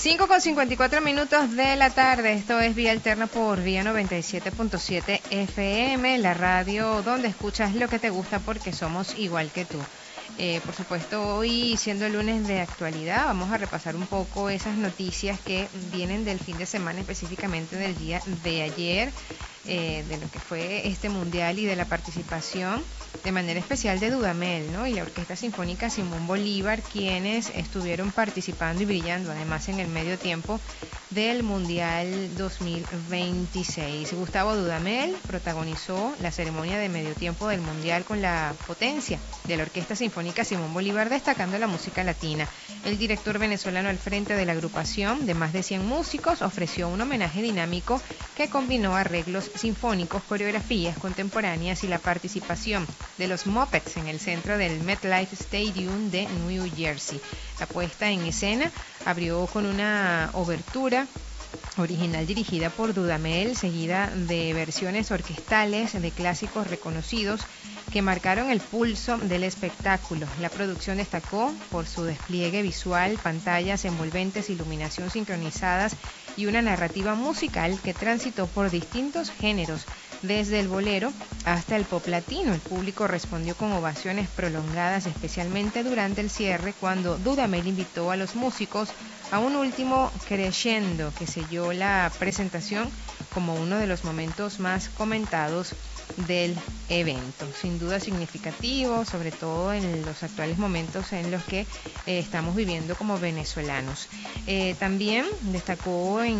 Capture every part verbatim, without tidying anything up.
cinco con cincuenta y cuatro minutos de la tarde, esto es Vía Alterna por Vía noventa y siete punto siete F M, la radio donde escuchas lo que te gusta porque somos igual que tú. Eh, por supuesto, hoy siendo el lunes de actualidad, vamos a repasar un poco esas noticias que vienen del fin de semana, específicamente del día de ayer, eh, de lo que fue este mundial y de la participación de manera especial de Dudamel, ¿no? Y la Orquesta Sinfónica Simón Bolívar, quienes estuvieron participando y brillando además en el medio tiempo del Mundial dos mil veintiséis. Gustavo Dudamel protagonizó la ceremonia de medio tiempo del Mundial con la potencia de la Orquesta Sinfónica Simón Bolívar, destacando la música latina. El director venezolano al frente de la agrupación de más de cien músicos ofreció un homenaje dinámico que combinó arreglos sinfónicos, coreografías contemporáneas y la participación de los Muppets en el centro del MetLife Stadium de New Jersey. La puesta en escena abrió con una obertura original dirigida por Dudamel, seguida de versiones orquestales de clásicos reconocidos que marcaron el pulso del espectáculo. La producción destacó por su despliegue visual, pantallas envolventes, iluminación sincronizadas y una narrativa musical que transitó por distintos géneros, desde el bolero hasta el pop latino. El público respondió con ovaciones prolongadas, especialmente durante el cierre, cuando Dudamel invitó a los músicos a un último crescendo que selló la presentación como uno de los momentos más comentados del evento. Sin duda significativo, sobre todo en los actuales momentos en los que eh, estamos viviendo como venezolanos. Eh, también destacó en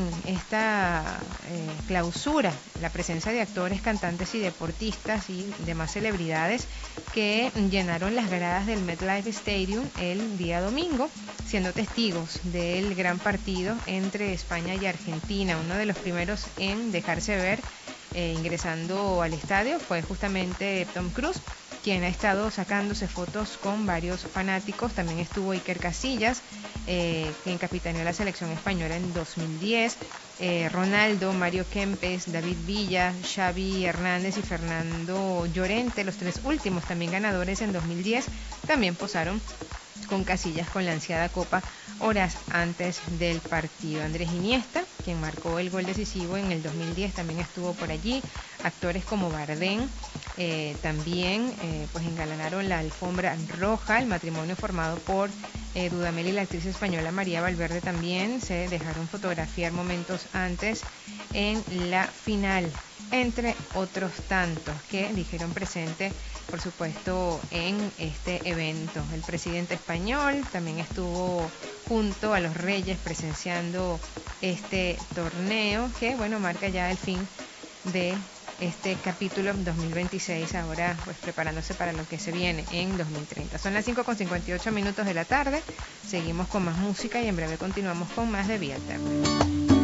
esta eh, clausura la presencia de actores, cantantes y deportistas y demás celebridades que llenaron las gradas del MetLife Stadium el día domingo, siendo testigos del gran partido entre España y Argentina. Uno de los primeros en dejarse ver Eh, ingresando al estadio fue justamente Tom Cruise, quien ha estado sacándose fotos con varios fanáticos. También estuvo Iker Casillas, eh, quien capitaneó la selección española en dos mil diez, eh, Ronaldo, Mario Kempes, David Villa, Xavi Hernández y Fernando Llorente, los tres últimos también ganadores en dos mil diez, también posaron con Casillas con la ansiada copa horas antes del partido. Andrés Iniesta, quien marcó el gol decisivo en el dos mil diez, también estuvo por allí. Actores como Bardem eh, también eh, pues engalanaron la alfombra roja. El matrimonio formado por eh, Dudamel y la actriz española María Valverde también se dejaron fotografiar momentos antes en la final, entre otros tantos que dijeron presente, por supuesto, en este evento. El presidente español también estuvo junto a los reyes presenciando este torneo que, bueno, marca ya el fin de este capítulo dos mil veintiséis, ahora pues preparándose para lo que se viene en dos mil treinta. Son las cinco con cincuenta y ocho minutos de la tarde, seguimos con más música y en breve continuamos con más de Vía Alterna.